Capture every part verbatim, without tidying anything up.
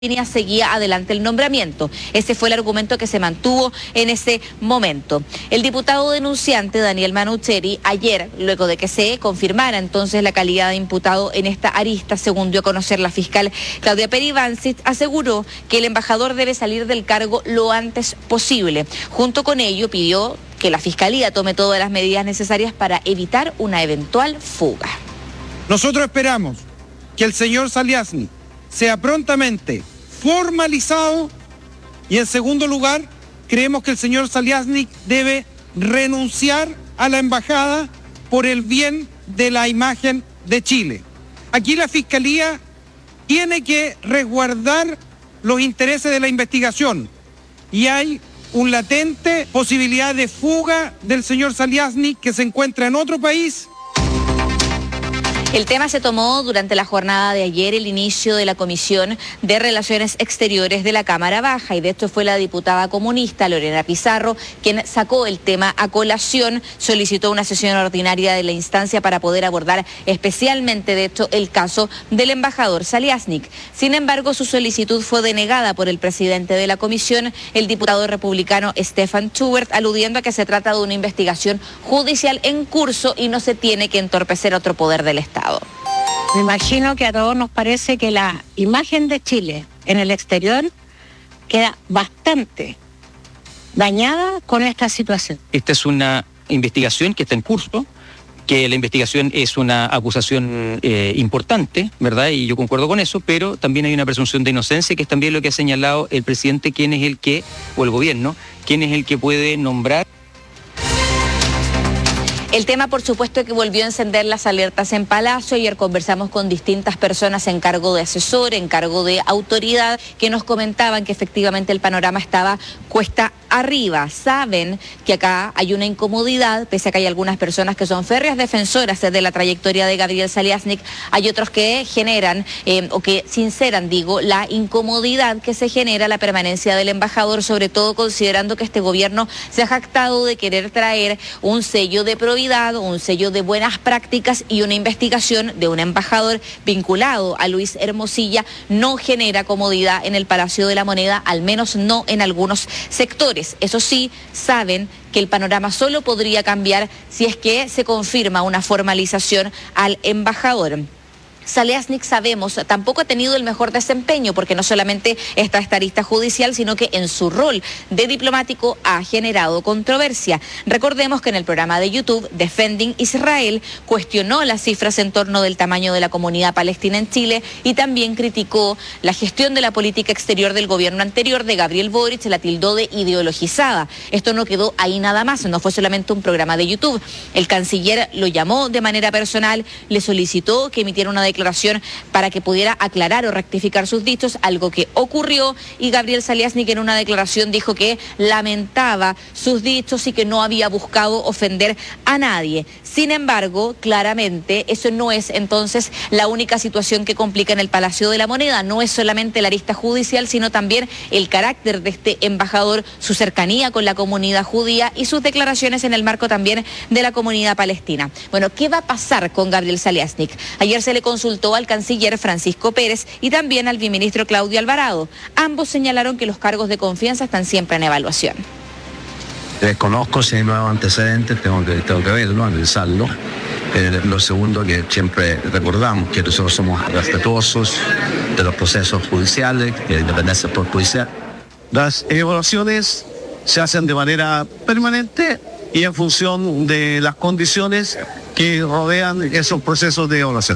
seguía adelante el nombramiento. Ese fue el argumento que se mantuvo en ese momento. El diputado denunciante Daniel Manucheri ayer, luego de que se confirmara entonces la calidad de imputado en esta arista, según dio a conocer la fiscal Claudia Peribancic, aseguró que el embajador debe salir del cargo lo antes posible. Junto con ello pidió que la fiscalía tome todas las medidas necesarias para evitar una eventual fuga. Nosotros esperamos que el señor Zaliasny sea prontamente formalizado y, en segundo lugar, creemos que el señor Zaliasny debe renunciar a la embajada por el bien de la imagen de Chile. Aquí la Fiscalía tiene que resguardar los intereses de la investigación y hay una latente posibilidad de fuga del señor Zaliasny, que se encuentra en otro país. El tema se tomó durante la jornada de ayer, el inicio de la Comisión de Relaciones Exteriores de la Cámara Baja, y de esto fue la diputada comunista Lorena Pizarro quien sacó el tema a colación, solicitó una sesión ordinaria de la instancia para poder abordar especialmente, de hecho, el caso del embajador Zaliasny. Sin embargo, su solicitud fue denegada por el presidente de la comisión, el diputado republicano Stefan Schubert, aludiendo a que se trata de una investigación judicial en curso y no se tiene que entorpecer otro poder del Estado. Me imagino que a todos nos parece que la imagen de Chile en el exterior queda bastante dañada con esta situación. Esta es una investigación que está en curso, que la investigación es una acusación eh, importante, ¿verdad? Y yo concuerdo con eso, pero también hay una presunción de inocencia, que es también lo que ha señalado el presidente, quién es el que, o el gobierno, quién es el que puede nombrar. El tema, por supuesto, que volvió a encender las alertas en Palacio. Ayer conversamos con distintas personas en cargo de asesor, en cargo de autoridad, que nos comentaban que efectivamente el panorama estaba cuesta arriba. Saben que acá hay una incomodidad, pese a que hay algunas personas que son férreas defensoras de la trayectoria de Gabriel Zaliasny, hay otros que generan, eh, o que sinceran, digo, la incomodidad que se genera la permanencia del embajador, sobre todo considerando que este gobierno se ha jactado de querer traer un sello de probidad, un sello de buenas prácticas, y una investigación de un embajador vinculado a Luis Hermosilla no genera comodidad en el Palacio de la Moneda, al menos no en algunos sectores. Eso sí, saben que el panorama solo podría cambiar si es que se confirma una formalización al embajador. Zaliasny, sabemos, tampoco ha tenido el mejor desempeño, porque no solamente está esta arista judicial, sino que en su rol de diplomático ha generado controversia. Recordemos que en el programa de YouTube Defending Israel cuestionó las cifras en torno del tamaño de la comunidad palestina en Chile y también criticó la gestión de la política exterior del gobierno anterior de Gabriel Boric, la tildó de ideologizada. Esto no quedó ahí nada más, no fue solamente un programa de YouTube. El canciller lo llamó de manera personal, le solicitó que emitiera una declaración para que pudiera aclarar o rectificar sus dichos, algo que ocurrió, y Gabriel Zaliasny en una declaración dijo que lamentaba sus dichos y que no había buscado ofender a nadie. Sin embargo, claramente eso no es entonces la única situación que complica en el Palacio de la Moneda. No es solamente la arista judicial, sino también el carácter de este embajador, su cercanía con la comunidad judía y sus declaraciones en el marco también de la comunidad palestina. Bueno, ¿qué va a pasar con Gabriel Zaliasny? Ayer se le consultó al canciller Francisco Pérez y también al viceministro Claudio Alvarado. Ambos señalaron que los cargos de confianza están siempre en evaluación. Desconozco si hay nuevos antecedentes, tengo que, tengo que verlo, analizarlo. Eh, lo segundo, que siempre recordamos que nosotros somos respetuosos de los procesos judiciales, que independencia del Poder Judicial. Las evaluaciones se hacen de manera permanente y en función de las condiciones que rodean esos procesos de evaluación.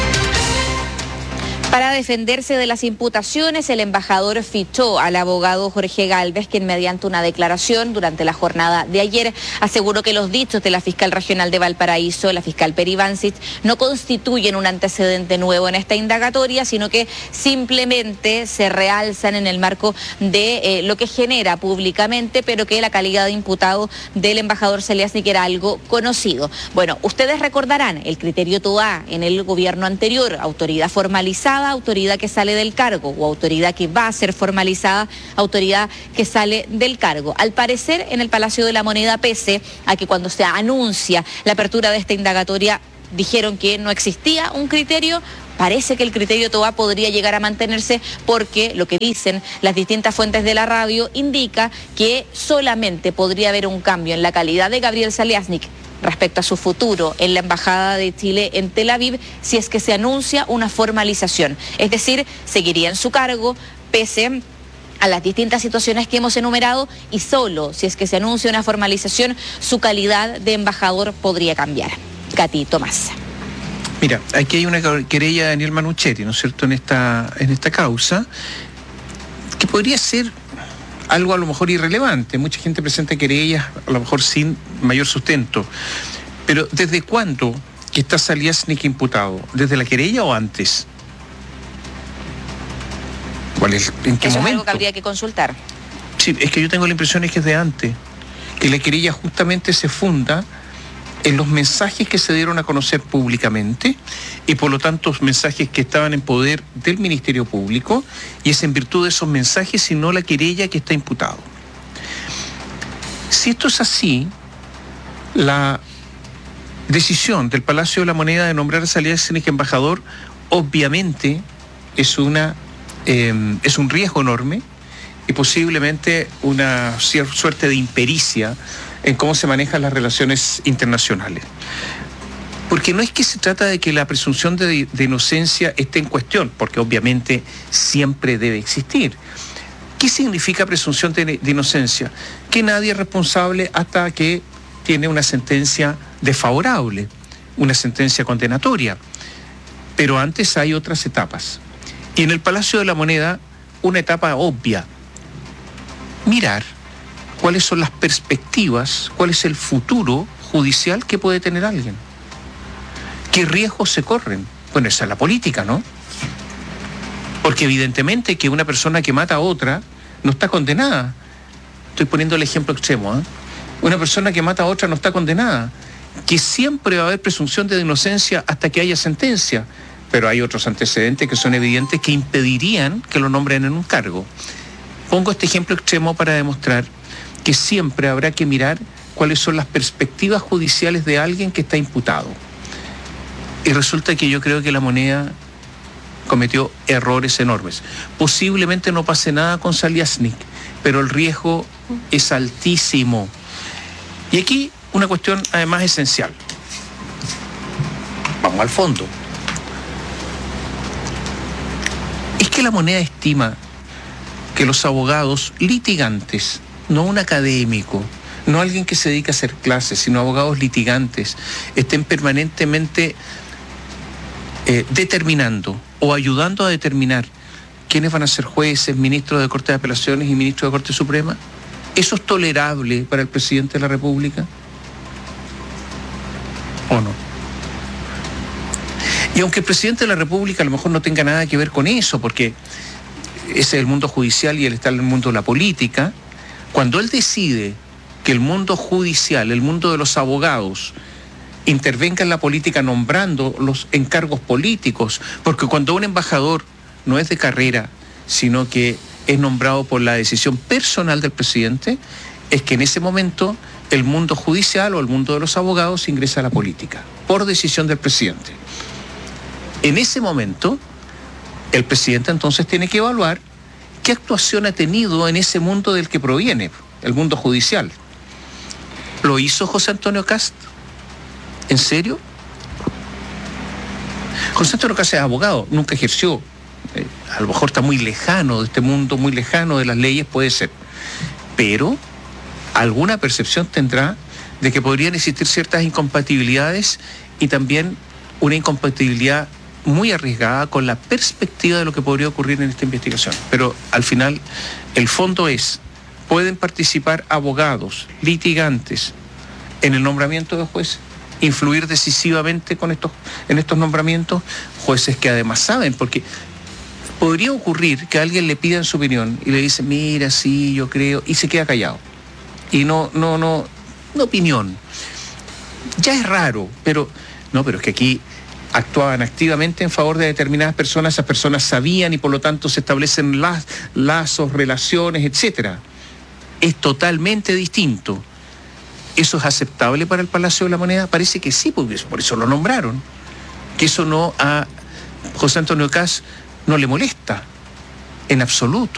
Para defenderse de las imputaciones, el embajador fichó al abogado Jorge Gálvez, quien mediante una declaración durante la jornada de ayer aseguró que los dichos de la fiscal regional de Valparaíso, la fiscal Peribancic, no constituyen un antecedente nuevo en esta indagatoria, sino que simplemente se realzan en el marco de eh, lo que genera públicamente, pero que la calidad de imputado del embajador Zaliasny era algo conocido. Bueno, ustedes recordarán el criterio TOA en el gobierno anterior, autoridad formalizada, autoridad que sale del cargo, o autoridad que va a ser formalizada, autoridad que sale del cargo. Al parecer, en el Palacio de la Moneda, pese a que cuando se anuncia la apertura de esta indagatoria dijeron que no existía un criterio, parece que el criterio Toa podría llegar a mantenerse porque lo que dicen las distintas fuentes de la radio indica que solamente podría haber un cambio en la calidad de Gabriel Zaliasnik respecto a su futuro en la Embajada de Chile en Tel Aviv si es que se anuncia una formalización. Es decir, seguiría en su cargo pese a las distintas situaciones que hemos enumerado y solo si es que se anuncia una formalización su calidad de embajador podría cambiar. Katy, Tomás. Mira, aquí hay una querella de Daniel Manuchetti, ¿no es cierto?, en esta, en esta causa, que podría ser algo a lo mejor irrelevante. Mucha gente presenta querellas a lo mejor sin mayor sustento. Pero ¿desde cuándo que está Zaliasnik imputado? ¿Desde la querella o antes? ¿Cuál es? ¿En qué Eso momento? Es algo que habría que consultar. Sí, es que yo tengo la impresión es que es de antes, que la querella justamente se funda en los mensajes que se dieron a conocer públicamente y por lo tanto mensajes que estaban en poder del Ministerio Público, y es en virtud de esos mensajes y no la querella que está imputado. Si esto es así, la decisión del Palacio de la Moneda de nombrar a Zaliasnik embajador obviamente es una eh, es un riesgo enorme y posiblemente una cierta suerte de impericia en cómo se manejan las relaciones internacionales. Porque no es que se trata de que la presunción de, de inocencia esté en cuestión, porque obviamente siempre debe existir. ¿Qué significa presunción de, de inocencia? Que nadie es responsable hasta que tiene una sentencia desfavorable, una sentencia condenatoria. Pero antes hay otras etapas. Y en el Palacio de la Moneda, una etapa obvia. Mirar cuáles son las perspectivas, cuál es el futuro judicial que puede tener alguien. ¿Qué riesgos se corren? Bueno, esa es la política, ¿no? Porque evidentemente que una persona que mata a otra no está condenada. Estoy poniendo el ejemplo extremo, ¿eh? Una persona que mata a otra no está condenada. Que siempre va a haber presunción de inocencia hasta que haya sentencia. Pero hay otros antecedentes que son evidentes que impedirían que lo nombren en un cargo. Pongo este ejemplo extremo para demostrar que siempre habrá que mirar cuáles son las perspectivas judiciales de alguien que está imputado. Y resulta que yo creo que la Moneda cometió errores enormes. Posiblemente no pase nada con Zaliasnik, pero el riesgo es altísimo. Y aquí una cuestión además esencial. Vamos al fondo. Es que la Moneda estima que los abogados litigantes, no un académico, no alguien que se dedica a hacer clases, sino abogados litigantes, estén permanentemente eh, determinando o ayudando a determinar quiénes van a ser jueces, ministros de Corte de Apelaciones y ministros de Corte Suprema. ¿Eso es tolerable para el presidente de la República? ¿O no? Y aunque el presidente de la República a lo mejor no tenga nada que ver con eso, porque ese es el mundo judicial y él está en el mundo de la política, cuando él decide que el mundo judicial, el mundo de los abogados, intervenga en la política nombrando los encargos políticos, porque cuando un embajador no es de carrera, sino que es nombrado por la decisión personal del presidente, es que en ese momento el mundo judicial o el mundo de los abogados ingresa a la política, por decisión del presidente. En ese momento, el presidente entonces tiene que evaluar qué actuación ha tenido en ese mundo del que proviene, el mundo judicial. ¿Lo hizo José Antonio Kast? ¿En serio? José Antonio Kast es abogado, nunca ejerció. Eh, a lo mejor está muy lejano de este mundo, muy lejano de las leyes, puede ser. Pero alguna percepción tendrá de que podrían existir ciertas incompatibilidades y también una incompatibilidad muy arriesgada con la perspectiva de lo que podría ocurrir en esta investigación. Pero al final, el fondo es, ¿pueden participar abogados, litigantes, en el nombramiento de jueces? ¿Influir decisivamente con estos, en estos nombramientos? Jueces que además saben, porque podría ocurrir que alguien le pida su opinión y le dice, mira, sí, yo creo, y se queda callado. Y no, no, no, no opinión. Ya es raro, pero, no, pero es que aquí actuaban activamente en favor de determinadas personas, esas personas sabían y por lo tanto se establecen laz, lazos, relaciones, etcétera. Es totalmente distinto. ¿Eso es aceptable para el Palacio de la Moneda? Parece que sí, porque por eso lo nombraron. Que eso no ha José Antonio Kast no le molesta en absoluto